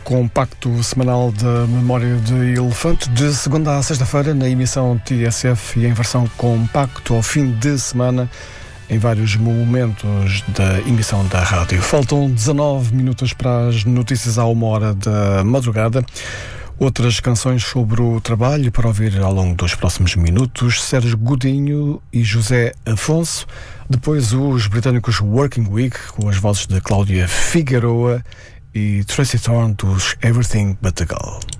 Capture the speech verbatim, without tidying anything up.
compacto semanal da Memória de Elefante, de segunda à sexta-feira, na emissão T S F e em versão compacto ao fim de semana, em vários momentos da emissão da rádio. Faltam dezanove minutos para as notícias à uma hora da madrugada. Outras canções sobre o trabalho para ouvir ao longo dos próximos minutos: Sérgio Godinho e José Afonso. Depois os britânicos Working Week, com as vozes de Cláudia Figueroa, e Tracy Thorn dos Everything But The Girl.